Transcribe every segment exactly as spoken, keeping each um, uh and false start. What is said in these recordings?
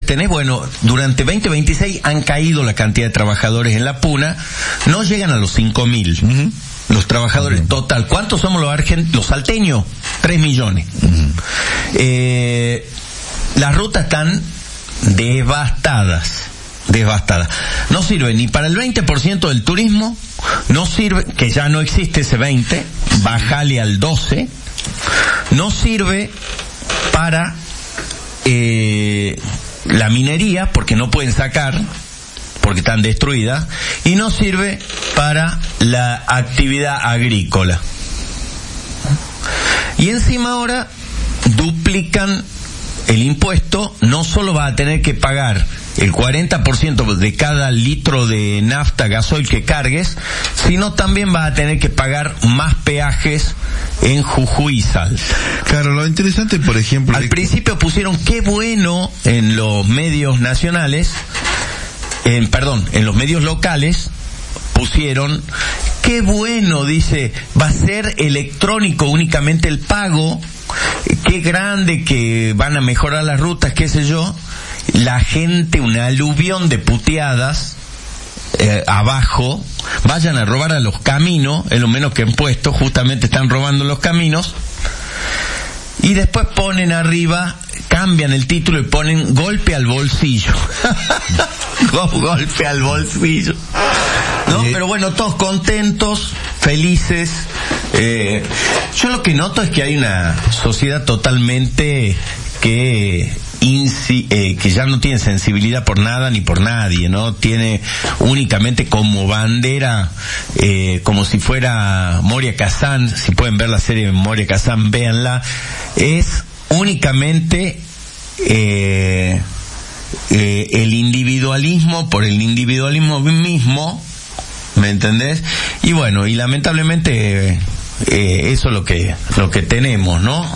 tenés, bueno, durante veinte veintiséis han caído la cantidad de trabajadores en la Puna, no llegan a los cinco mil. Uh-huh. Los trabajadores uh-huh. total. ¿Cuántos somos los argentinos? Los salteños, tres millones. Uh-huh. Eh, las rutas están devastadas. Devastadas. No sirve ni para el veinte por ciento del turismo, no sirve, que ya no existe ese veinte, bajale al doce, no sirve para eh, la minería, porque no pueden sacar, porque están destruidas, y no sirve para la actividad agrícola. Y encima ahora duplican el impuesto, no solo va a tener que pagar el cuarenta por ciento de cada litro de nafta, gasoil que cargues, sino también vas a tener que pagar más peajes en Jujuy y Salta. Claro, lo interesante, por ejemplo... Al principio pusieron qué bueno en los medios nacionales, en, perdón, en los medios locales, pusieron, qué bueno, dice, va a ser electrónico únicamente el pago, qué grande que van a mejorar las rutas, qué sé yo. La gente, una aluvión de puteadas eh, abajo, vayan a robar a los caminos, es lo menos que han puesto, justamente están robando los caminos, y después ponen arriba, cambian el título y ponen golpe al bolsillo. Golpe al bolsillo. No, eh. Pero bueno, todos contentos, felices. Eh, yo lo que noto es que hay una sociedad totalmente que Inci, eh, que ya no tiene sensibilidad por nada ni por nadie, ¿no? Tiene únicamente como bandera, eh, como si fuera Moria Kazan, si pueden ver la serie Moria Kazan, véanla, es únicamente eh, eh, el individualismo por el individualismo mismo, ¿me entendés? Y bueno, y lamentablemente eh, eso es lo que, lo que tenemos, ¿no?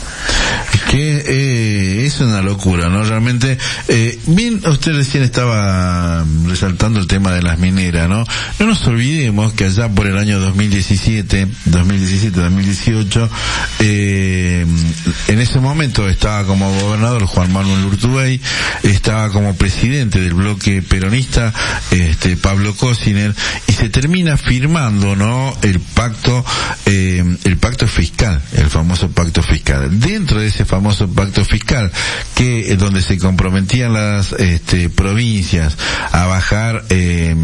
Que eh, es una locura, ¿no? Realmente, eh, bien, usted recién estaba resaltando el tema de las mineras, ¿no? No nos olvidemos que allá por el año dos mil diecisiete, dos mil dieciocho, eh, en ese momento estaba como gobernador Juan Manuel Urtubey, estaba como presidente del bloque peronista, este, Pablo Cosiner, y se termina firmando, ¿no? El pacto, eh, el pacto fiscal, el famoso pacto fiscal. Dentro de ese famoso pacto fiscal, que eh, donde se comprometían las este, provincias a bajar eh,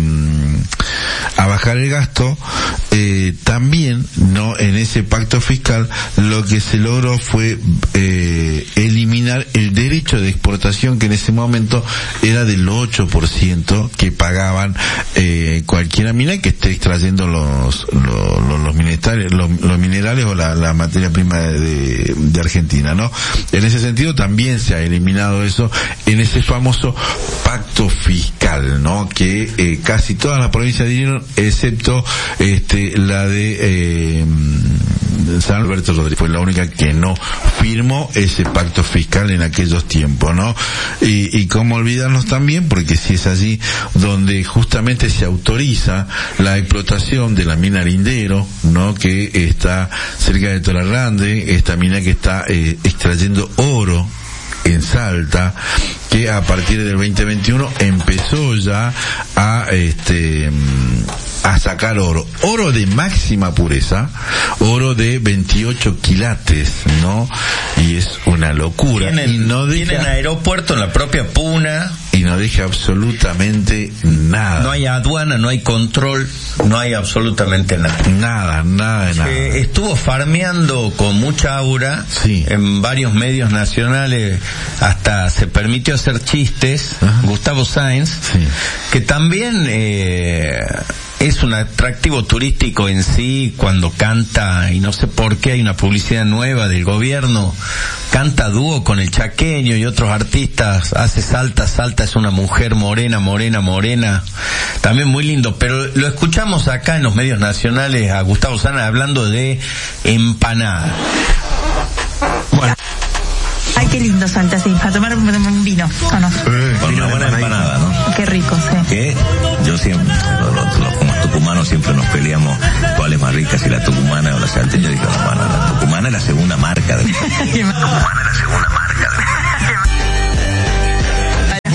a bajar el gasto, eh, también no en ese pacto fiscal lo que se logró fue eh, eliminar el derecho de exportación, que en ese momento era del ocho por ciento que pagaban eh, cualquiera mina que esté extrayendo los los, los, los minerales los, los minerales o la, la materia prima de, de Argentina, ¿no? En ese sentido también se ha eliminado eso en ese famoso pacto fiscal, ¿no? Que eh, casi todas las provincias dieron, excepto este la de eh, San Alberto Rodríguez, fue la única que no firmó ese pacto fiscal en aquellos tiempos, ¿no? Y, y cómo olvidarnos también, porque si es allí donde justamente se autoriza la explotación de la mina Lindero, ¿no? Que está cerca de Tolarrande, esta mina que está eh, extrayendo oro en Salta, que a partir del veinte veintiuno empezó ya a este a sacar oro, oro de máxima pureza, oro de veintiocho quilates, ¿no? Y es una locura. Tienen, y no deja, tienen aeropuerto en la propia Puna. Y no deja absolutamente nada. No hay aduana, no hay control, no hay absolutamente nada. Nada, nada de nada. Eh, estuvo farmeando con mucha aura, sí, en varios medios nacionales, hasta se permitió hacer chistes. Ajá. Gustavo Sáenz, sí, que también eh, es un atractivo turístico en sí cuando canta, y no sé por qué hay una publicidad nueva del gobierno, canta dúo con el Chaqueño y otros artistas, hace Salta, Salta es una mujer morena, morena, morena, también muy lindo, pero lo escuchamos acá en los medios nacionales a Gustavo Sáenz hablando de empanada. Bueno. Ay, qué lindo Salta, sí, para tomar un, un vino, ¿o no? Eh, Con una buena empanada, ¿no? Qué rico, sí. Que yo siempre, los, los, como tucumanos siempre nos peleamos cuál es más rica, si la tucumana o la salteña. Digo, hermano, la tucumana es la segunda marca de... La tucumana es la segunda marca de...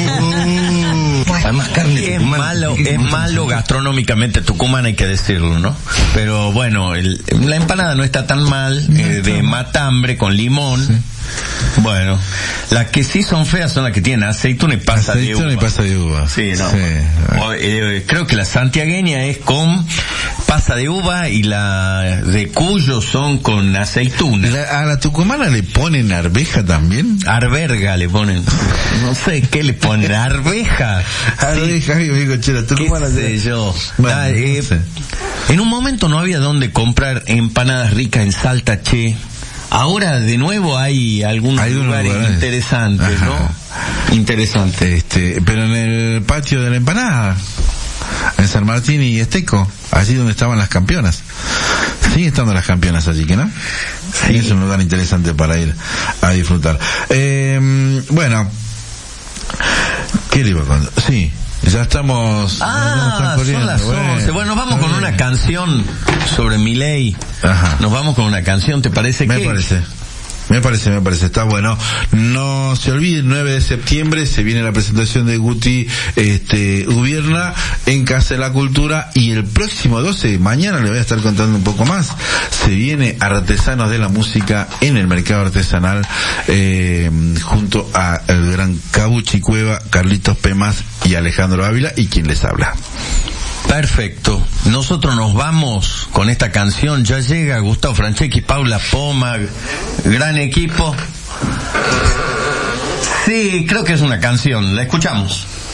es malo gastronómicamente Tucumán, hay que decirlo, ¿no? Pero bueno, el, la empanada no está tan mal, no, eh, de matambre con limón. Sí. Bueno, las que sí son feas son las que tienen aceituna y pasa de uva. Aceituna y pasa de uva. Sí, no. Sí. O, eh, creo que la santiagueña es con pasa de uva y la de Cuyo son con aceituna. La, ¿A la tucumana le ponen arveja también? Arberga le ponen. No sé qué le ponen. Arveja. Arveja, sí. Digo, che, la tucumana. ¿Qué sé yo? Bueno, ah, eh, no sé. En un momento no había dónde comprar empanadas ricas en Salta, che. Ahora de nuevo hay algunos hay lugares, lugares interesantes, ajá, ¿no? Interesante. Este, pero en el patio de la empanada, en San Martín y Esteco, allí donde estaban las campeonas. Siguen estando las campeonas allí, ¿que no? Sí. Es un lugar interesante para ir a disfrutar. Eh, bueno, ¿qué le iba a contar? Sí. Ya estamos... Ah, son las once. Bueno, nos vamos con una canción sobre Milei. Ajá. Nos vamos con una canción, ¿te parece? Me que... parece. Me parece, me parece, está bueno. No se olviden, nueve de septiembre se viene la presentación de Guti este Ubierna en Casa de la Cultura, y el próximo doce, mañana le voy a estar contando un poco más, se viene Artesanos de la Música en el mercado artesanal, eh, junto a el gran Cabuchi Cueva, Carlitos Pemas y Alejandro Ávila, y quien les habla. Perfecto. Nosotros nos vamos con esta canción. Ya llega Gustavo Franceschi, Paula Poma, gran equipo. Sí, creo que es una canción. La escuchamos.